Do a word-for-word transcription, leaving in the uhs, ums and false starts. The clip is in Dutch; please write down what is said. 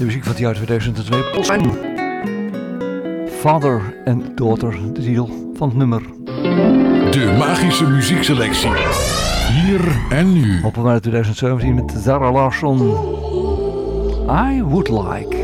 De muziek van het jaar tweeduizend twee. En Father and Daughter, de titel van het nummer. De magische muziekselectie. Hier en nu. Op naar tweeduizend zeventien met Zara Larsson. I Would Like.